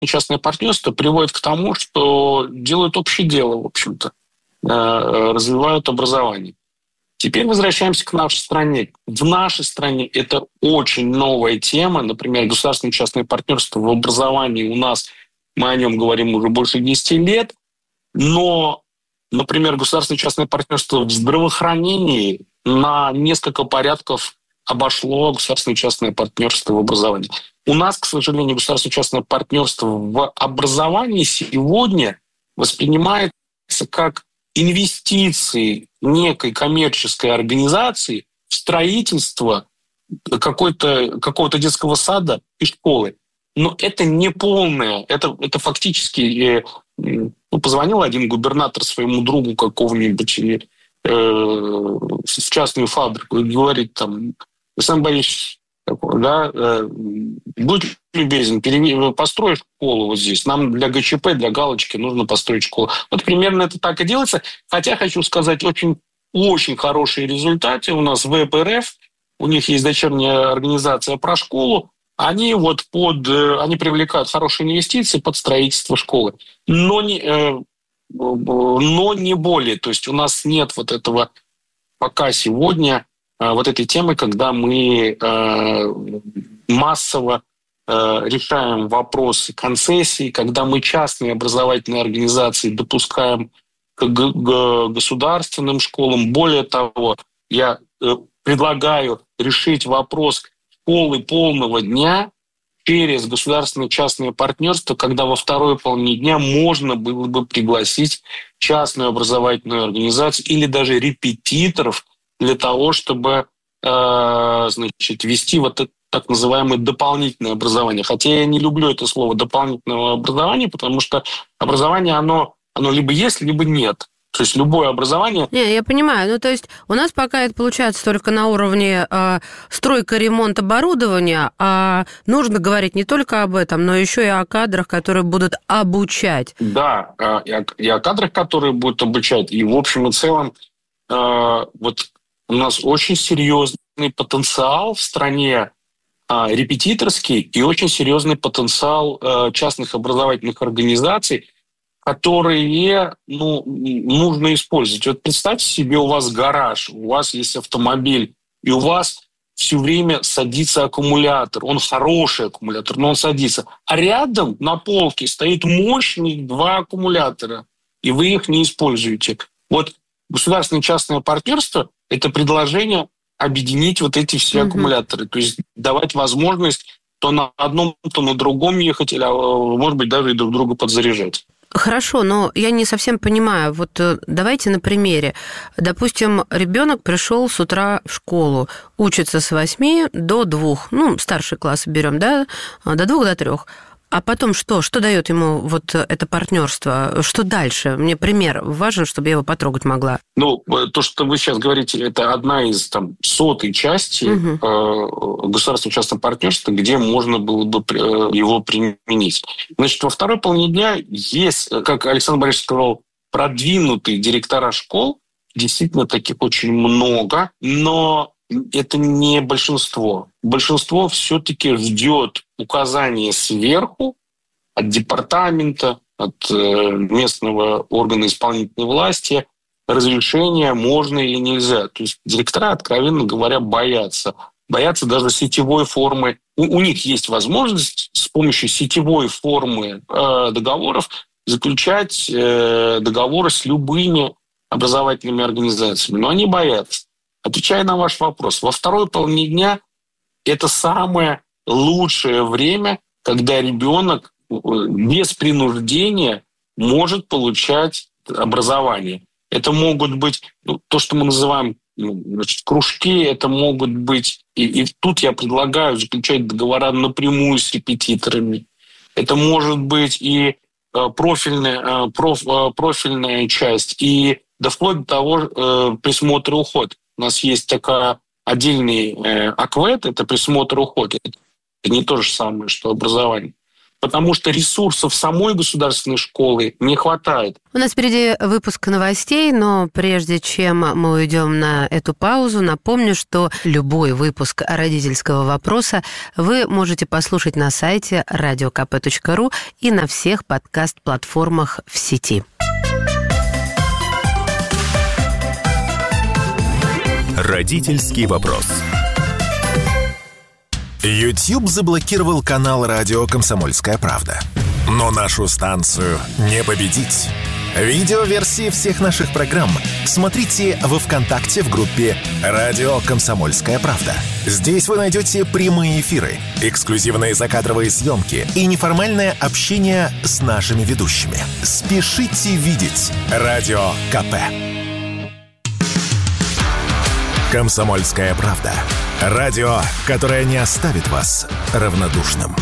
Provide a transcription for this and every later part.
частное партнерство приводит к тому, что делают общее дело, в общем-то, развивают образование. Теперь возвращаемся к нашей стране. В нашей стране это очень новая тема. Например, государственное частное партнерство в образовании у нас, мы о нем говорим уже больше 10 лет, но, например, государственное частное партнерство в здравоохранении на несколько порядков обошло государственное частное партнерство в образовании. У нас, к сожалению, государственное частное партнерство в образовании сегодня воспринимается как инвестиции некой коммерческой организации в строительство какого-то детского сада и школы. Но это не полное, это фактически... позвонил один губернатор своему другу какого-нибудь в частную фабрику и говорит там: Александр Борисович, будь любезен, построй школу вот здесь. Нам для ГЧП, для галочки нужно построить школу. Вот примерно это так и делается. Хотя, хочу сказать, очень хорошие результаты у нас в ВПРФ. У них есть дочерняя организация про школу. Они привлекают хорошие инвестиции под строительство школы. Но не более. То есть у нас нет вот этого пока сегодня вот этой темы, когда мы массово решаем вопросы концессий, когда мы частные образовательные организации допускаем к государственным школам. Более того, я предлагаю решить вопрос школы полного дня через государственное частное партнерство, когда во второй половине дня можно было бы пригласить частную образовательную организацию или даже репетиторов для того, чтобы вести вот это так называемое дополнительное образование. Хотя я не люблю это слово дополнительного образования, потому что образование, оно либо есть, либо нет. То есть любое образование... Не, я понимаю. То есть у нас пока это получается только на уровне стройка, ремонт оборудования, а нужно говорить не только об этом, но еще и о кадрах, которые будут обучать. Да, и о кадрах, которые будут обучать. И в общем и целом вот у нас очень серьезный потенциал в стране репетиторский и очень серьезный потенциал частных образовательных организаций, которые нужно использовать. Вот представьте себе, у вас гараж, у вас есть автомобиль, и у вас все время садится аккумулятор. Он хороший аккумулятор, но он садится. А рядом на полке стоит мощные 2 аккумулятора, и вы их не используете. Вот государственное частное партнерство – это предложение объединить вот эти все аккумуляторы. То есть давать возможность то на одном, то на другом ехать, или, может быть, даже и друг друга подзаряжать. Хорошо, но я не совсем понимаю. Вот давайте на примере. Допустим, ребенок пришел с утра в школу, учится с 8 до 2, старший класс берем, да, до 2, до 3. А потом что? Что дает ему вот это партнерство? Что дальше? Мне пример важен, чтобы я его потрогать могла. То, что вы сейчас говорите, это одна из 100-й части государственного частного партнерства, где можно было бы его применить. Значит, во второй половине дня есть, как Александр Борисович сказал, продвинутые директора школ. Действительно, таких очень много, но это не большинство. Большинство все-таки ждет указания сверху, от департамента, от местного органа исполнительной власти, разрешения можно или нельзя. То есть директора, откровенно говоря, боятся. Боятся даже сетевой формы. У них есть возможность с помощью сетевой формы договоров заключать договоры с любыми образовательными организациями. Но они боятся. Отвечая на ваш вопрос, во второй половине дня это самое лучшее время, когда ребенок без принуждения может получать образование. Это могут быть то, что мы называем кружки, это могут быть... И тут я предлагаю заключать договора напрямую с репетиторами. Это может быть и профильная часть, и вплоть до того присмотра и уход. У нас есть такая отдельный АКВЭД, это присмотр и уход. Это не то же самое, что образование. потому что ресурсов самой государственной школы не хватает. У нас впереди выпуск новостей, но прежде чем мы уйдем на эту паузу, напомню, что любой выпуск «Родительского вопроса» вы можете послушать на сайте radiokp.ru и на всех подкаст-платформах в сети. Родительский вопрос. YouTube заблокировал канал «Радио Комсомольская правда». Но нашу станцию не победить. Видеоверсии всех наших программ смотрите во ВКонтакте в группе «Радио Комсомольская правда». Здесь вы найдете прямые эфиры, эксклюзивные закадровые съемки и неформальное общение с нашими ведущими. Спешите видеть Радио КП. «Комсомольская правда». Радио, которое не оставит вас равнодушным.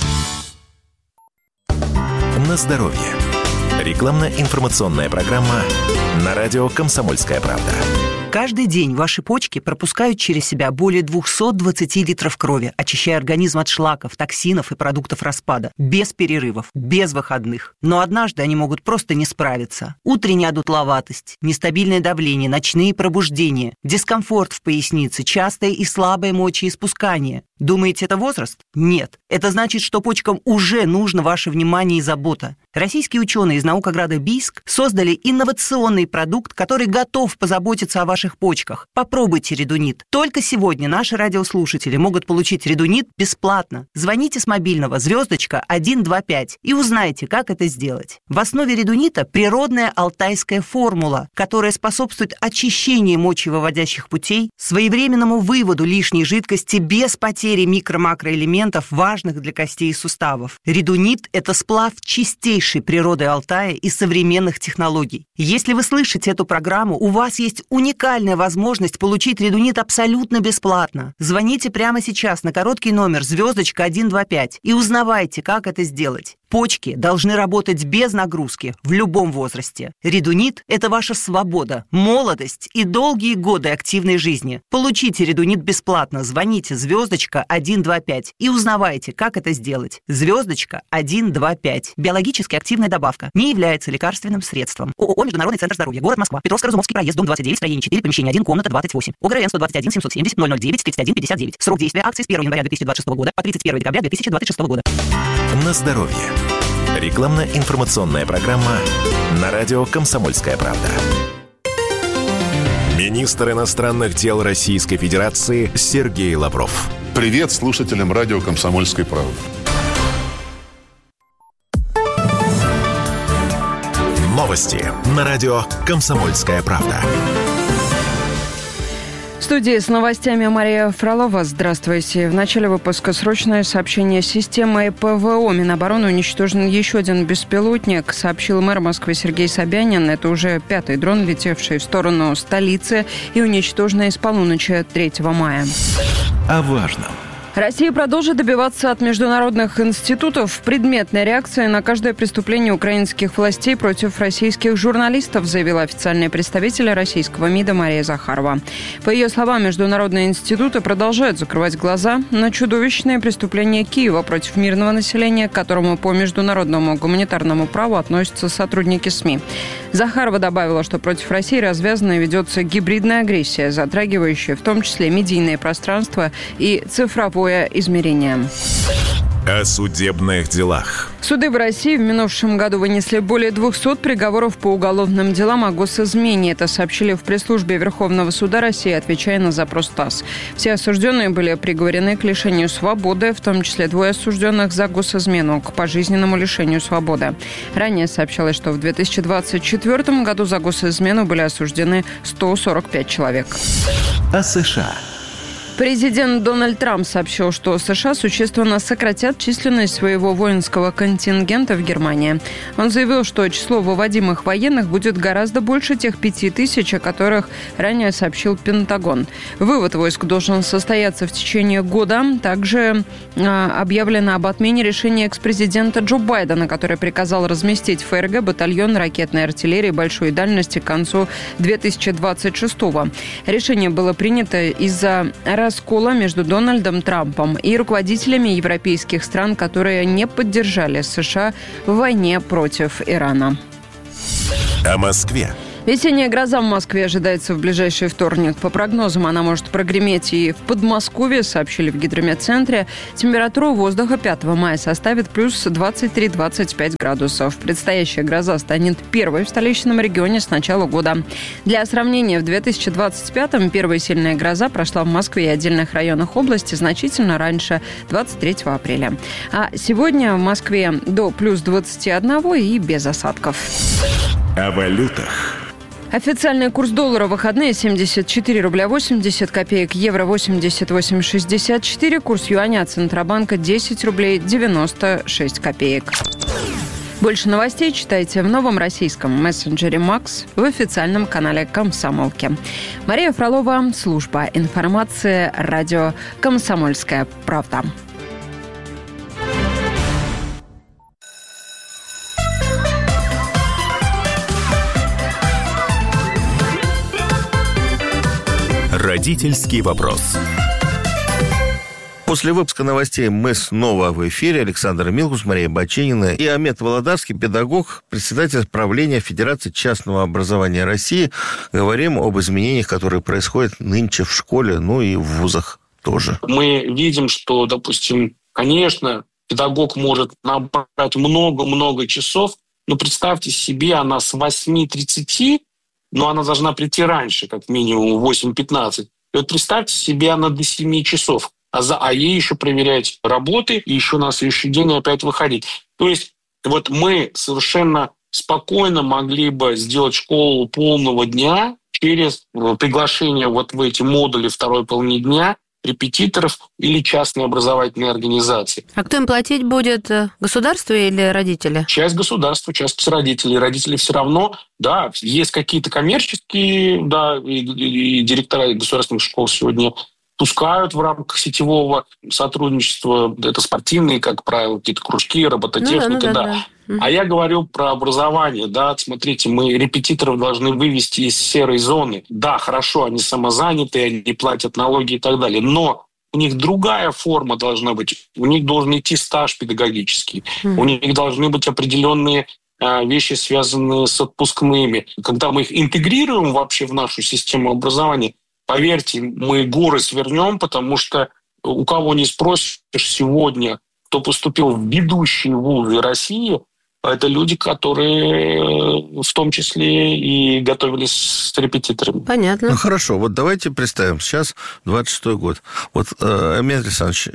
На здоровье. Рекламно-информационная программа на радио «Комсомольская правда». Каждый день ваши почки пропускают через себя более 220 литров крови, очищая организм от шлаков, токсинов и продуктов распада. Без перерывов, без выходных. Но однажды они могут просто не справиться. Утренняя одутловатость, нестабильное давление, ночные пробуждения, дискомфорт в пояснице, частое и слабое мочеиспускание. Думаете, это возраст? Нет. Это значит, что почкам уже нужно ваше внимание и забота. Российские ученые из наукограда Бийск создали инновационный продукт, который готов позаботиться о ваших почках. Попробуйте редунит. Только сегодня наши радиослушатели могут получить редунит бесплатно. Звоните с мобильного *125 и узнайте, как это сделать. В основе редунита природная алтайская формула, которая способствует очищению мочевыводящих путей, своевременному выводу лишней жидкости без потери микро-макроэлементов, важных для костей и суставов. Редунит – это сплав чистейшей природы Алтая и современных технологий. Если вы слышите эту программу, у вас есть уникальная возможность получить редунит абсолютно бесплатно. Звоните прямо сейчас на короткий номер *125 и узнавайте, как это сделать. Почки должны работать без нагрузки в любом возрасте. Редунит – это ваша свобода, молодость и долгие годы активной жизни. Получите редунит бесплатно. Звоните *125 и узнавайте, как это сделать. *125. Биологически активная добавка. Не является лекарственным средством. ООО «Международный центр здоровья». Город Москва. Петровско-Разумовский проезд, дом 29, строение 4, помещение 1, комната 28. ОГРН 121 770 009 31 59. Срок действия акции с 1 января 2026 года по 31 декабря 2026 года. На здоровье. Рекламно-информационная программа на радио «Комсомольская правда». Министр иностранных дел Российской Федерации Сергей Лавров. Привет слушателям радио «Комсомольской правды». Новости на радио «Комсомольская правда». В студии с новостями Мария Фролова. Здравствуйте. В начале выпуска срочное сообщение. Системой ПВО Минобороны уничтожен еще один беспилотник, сообщил мэр Москвы Сергей Собянин. Это уже 5-й дрон, летевший в сторону столицы и уничтоженный с полуночи 3 мая. О важном. Россия продолжит добиваться от международных институтов предметной реакции на каждое преступление украинских властей против российских журналистов, заявила официальный представитель российского МИДа Мария Захарова. По ее словам, международные институты продолжают закрывать глаза на чудовищные преступления Киева против мирного населения, к которому по международному гуманитарному праву относятся сотрудники СМИ. Захарова добавила, что против России развязана и ведется гибридная агрессия, затрагивающая в том числе медийное пространство и цифровое измерение. О судебных делах. Суды в России в минувшем году вынесли более 200 приговоров по уголовным делам о госизмене. Это сообщили в пресс-службе Верховного суда России, отвечая на запрос ТАСС. Все осужденные были приговорены к лишению свободы, в том числе 2 осужденных за госизмену к пожизненному лишению свободы. Ранее сообщалось, что в 2024 году за госизмену были осуждены 145 человек. О США. Президент Дональд Трамп сообщил, что США существенно сократят численность своего воинского контингента в Германии. Он заявил, что число выводимых военных будет гораздо больше тех 5000, о которых ранее сообщил Пентагон. Вывод войск должен состояться в течение года. Также объявлено об отмене решения экс-президента Джо Байдена, который приказал разместить в ФРГ батальон ракетной артиллерии большой дальности к концу 2026-го. Решение было принято из-за раскола между Дональдом Трампом и руководителями европейских стран, которые не поддержали США в войне против Ирана. О Москве. Весенняя гроза в Москве ожидается в ближайший вторник. По прогнозам, она может прогреметь и в Подмосковье, сообщили в гидрометцентре. Температура воздуха 5 мая составит плюс 23-25 градусов. Предстоящая гроза станет первой в столичном регионе с начала года. Для сравнения, в 2025-м первая сильная гроза прошла в Москве и отдельных районах области значительно раньше, 23 апреля. А сегодня в Москве до плюс 21 и без осадков. О валютах. Официальный курс доллара в выходные 74 рубля 80 копеек, евро 88,64, курс юаня от Центробанка 10 рублей 96 копеек. Больше новостей читайте в новом российском мессенджере «Макс» в официальном канале «Комсомолки». Мария Фролова, служба информации, радио «Комсомольская правда». Родительский вопрос. После выпуска новостей мы снова в эфире. Александр Милкус, Мария Баченина и Амет Володарский, педагог, председатель правления Федерации частного образования России. Говорим об изменениях, которые происходят нынче в школе, ну и в вузах тоже. Мы видим, что, допустим, конечно, педагог может набрать много-много часов, но представьте себе, она с 8:30, но она должна прийти раньше, как минимум 8:15. И вот представьте себе, она до 7 часов, а ей еще проверять работы, и еще на следующий день опять выходить. То есть вот мы совершенно спокойно могли бы сделать школу полного дня через приглашение вот в эти модули второй половины дня репетиторов или частные образовательные организации. А кто им платить будет? Государство или родители? Часть государства, часть родителей. Родители все равно, да, есть какие-то коммерческие, да, и директора государственных школ сегодня пускают в рамках сетевого сотрудничества. Это спортивные, как правило, какие-то кружки, робототехника, да. А я говорю про образование, да, смотрите, мы репетиторов должны вывести из серой зоны. Да, хорошо, они самозанятые, они платят налоги и так далее, но у них другая форма должна быть. У них должен идти стаж педагогический, у них должны быть определенные вещи, связанные с отпускными. Когда мы их интегрируем вообще в нашу систему образования, поверьте, мы горы свернем, потому что у кого не спросишь сегодня, кто поступил в ведущие вузы России, это люди, которые в том числе и готовились с репетиторами. Понятно. Ну, хорошо, вот давайте представим, сейчас 26-й год. Вот, Амет Александрович,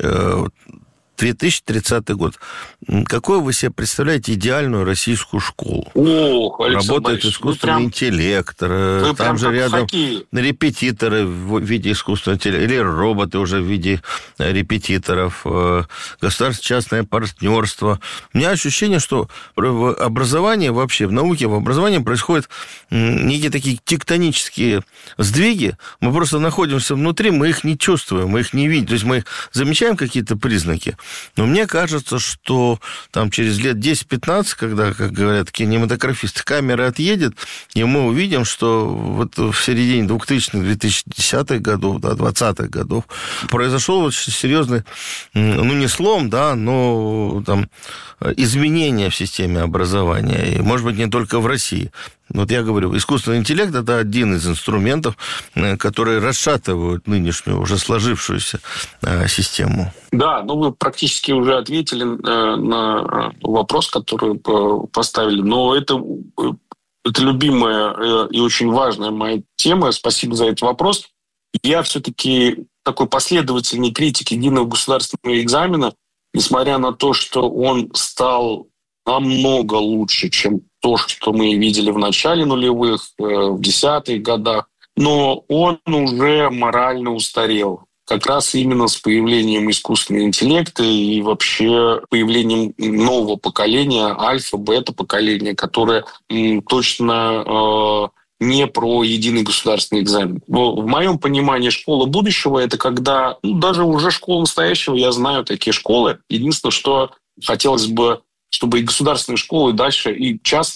2030 год. Какой вы себе представляете идеальную российскую школу? Ох, работает искусственный интеллект, там же рядом репетиторы в виде искусственного интеллекта, или роботы уже в виде репетиторов, государственно-частное партнерство. У меня ощущение, что в образовании вообще, в науке, в образовании происходят некие такие тектонические сдвиги. Мы просто находимся внутри, мы их не чувствуем, мы их не видим. То есть мы замечаем какие-то признаки, но мне кажется, что там через лет 10-15, когда, как говорят кинематографисты, камера отъедет, и мы увидим, что вот в середине 2000-х, 2010-х годов, да, 20-х годов произошел очень серьезный, ну, не слом, да, но там изменения в системе образования, и, может быть, не только в России. Вот я говорю, искусственный интеллект – это один из инструментов, которые расшатывают нынешнюю, уже сложившуюся систему. Да, ну вы практически уже ответили на вопрос, который поставили. Но это любимая и очень важная моя тема. Спасибо за этот вопрос. Я все-таки такой последовательный критик единого государственного экзамена, несмотря на то, что он стал намного лучше, чем то, что мы видели в начале нулевых, в 10-х годах, но он уже морально устарел. Как раз именно с появлением искусственного интеллекта и вообще появлением нового поколения, альфа, бета-поколения, которое точно не про единый государственный экзамен. В моем понимании школа будущего – это когда, даже уже школа настоящего, я знаю такие школы. Единственное, что хотелось бы, чтобы и государственные школы дальше, и частные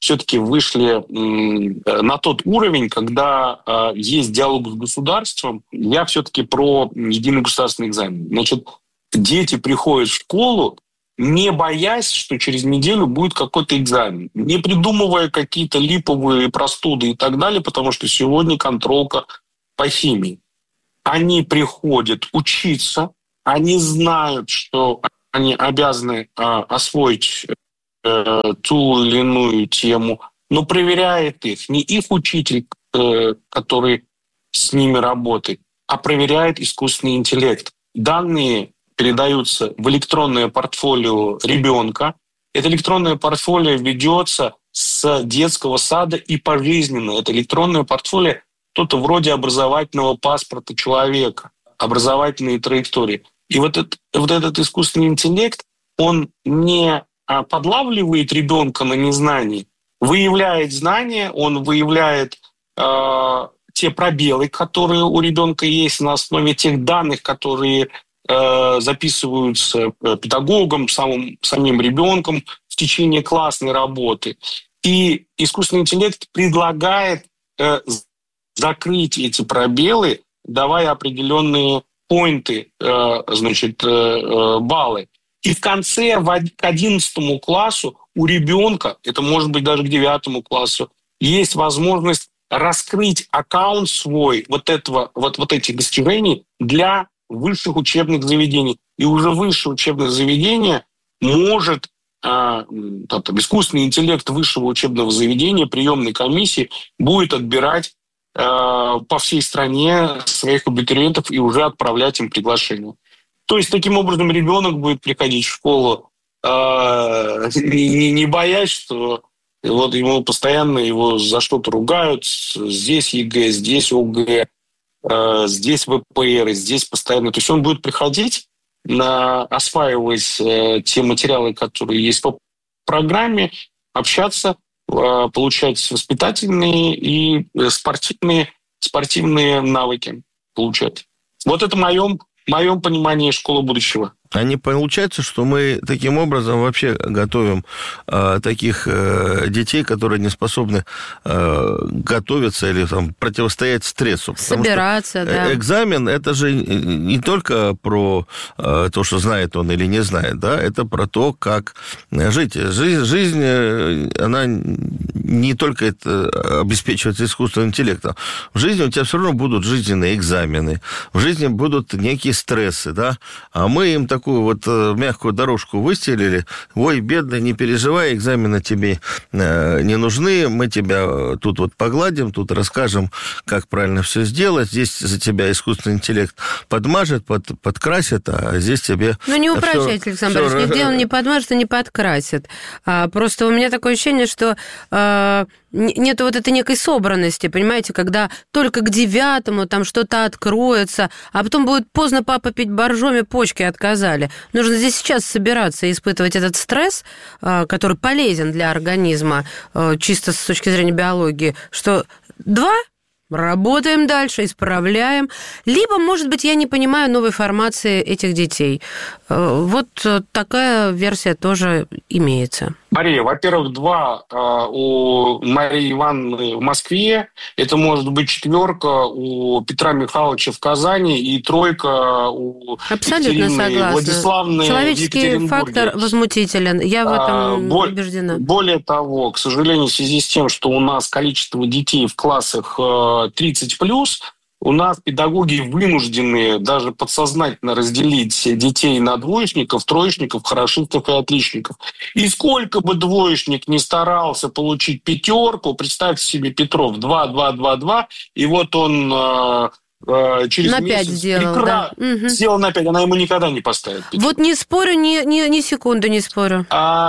все-таки вышли на тот уровень, когда есть диалог с государством. Я все-таки про единый государственный экзамен. Значит, дети приходят в школу, не боясь, что через неделю будет какой-то экзамен, не придумывая какие-то липовые простуды и так далее, потому что сегодня контролка по химии. Они приходят учиться, они знают, что они обязаны освоить ту или иную тему, но проверяет их не их учитель, который с ними работает, а проверяет искусственный интеллект. Данные передаются в электронное портфолио ребенка. Это электронное портфолио ведется с детского сада и пожизненно. Это электронное портфолио что-то вроде образовательного паспорта человека, образовательные траектории. И вот этот искусственный интеллект, он не подлавливает ребенка на незнании, выявляет знания, он выявляет те пробелы, которые у ребенка есть на основе тех данных, которые записываются педагогом, самим ребенком в течение классной работы. И искусственный интеллект предлагает закрыть эти пробелы, давая определенные поинты, баллы. И в конце, к 11 классу у ребенка, это может быть даже к 9 классу, есть возможность раскрыть аккаунт свой вот этих достижений для высших учебных заведений. И уже высшее учебное заведение может, искусственный интеллект высшего учебного заведения, приемной комиссии будет отбирать по всей стране своих абитуриентов и уже отправлять им приглашение. То есть таким образом ребенок будет приходить в школу, не боясь, что вот ему постоянно его за что-то ругают. Здесь ЕГЭ, здесь ОГЭ, здесь ВПР, здесь постоянно. То есть он будет приходить, осваивать те материалы, которые есть по программе, общаться, получать воспитательные и спортивные навыки получать. Вот это в моем понимании школа будущего. А не получается, что мы таким образом вообще готовим таких детей, которые не способны готовиться или противостоять стрессу? Собираться, да. Экзамен – это же не только про то, что знает он или не знает, да, это про то, как жить. Жизнь, она не только это обеспечивается искусственным интеллектом. В жизни у тебя все равно будут жизненные экзамены, в жизни будут некие стрессы, да, а мы им такую вот мягкую дорожку выстелили. Ой, бедный, не переживай, экзамены тебе не нужны, мы тебя тут вот погладим, тут расскажем, как правильно все сделать, здесь за тебя искусственный интеллект подмажет, подкрасит, а здесь тебе... Ну, не упрощайте, Александр Борисович, нигде он не подмажет и не подкрасит. Просто у меня такое ощущение, что нет вот этой некой собранности, понимаете, когда только к 9 там что-то откроется, а потом будет поздно, папа, пить боржоми, почки отказали. Нужно здесь сейчас собираться и испытывать этот стресс, который полезен для организма, чисто с точки зрения биологии, что 2 работаем дальше, исправляем. Либо, может быть, я не понимаю новой формации этих детей. Вот такая версия тоже имеется. Мария, во-первых, 2 у Марии Ивановны в Москве, это может быть 4 у Петра Михайловича в Казани и 3 у Екатерины Владиславовны человеческий в Екатеринбурге. Фактор возмутителен, я в этом убеждена. Более того, к сожалению, в связи с тем, что у нас количество детей в классах 30+, у нас педагоги вынуждены даже подсознательно разделить детей на двоечников, троечников, хорошистов и отличников. И сколько бы двоечник ни старался получить 5, представьте себе Петров 2, 2, 2, 2, и вот он через на месяц 5 сделал, да. Сделал на 5, она ему никогда не поставит 5. Вот не спорю, ни секунды не спорю.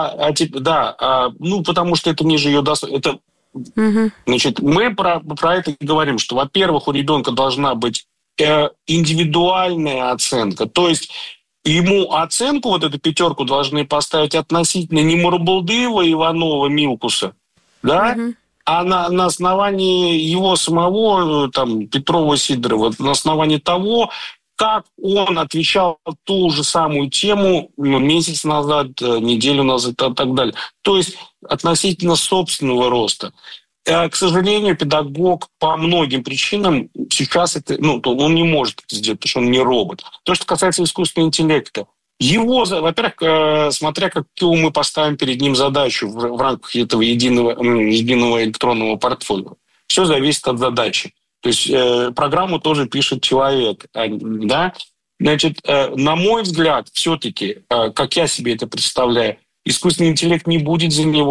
Потому что это ниже ее достоинства. Значит, мы про это и говорим, что, во-первых, у ребенка должна быть индивидуальная оценка. То есть ему оценку, вот эту 5 должны поставить относительно не Марбулдыева, Иванова, Милкуса, да, а на основании его самого, Петрова, Сидорова, на основании того, как он отвечал ту же самую тему месяц назад, неделю назад и так далее. То есть относительно собственного роста. К сожалению, педагог по многим причинам сейчас он не может это сделать, потому что он не робот. То, что касается искусственного интеллекта, его, во-первых, смотря какую мы поставим перед ним задачу в рамках этого единого электронного портфолио. Все зависит от задачи. То есть программу тоже пишет человек. Да? Значит, на мой взгляд, все-таки, как я себе это представляю, искусственный интеллект не будет за него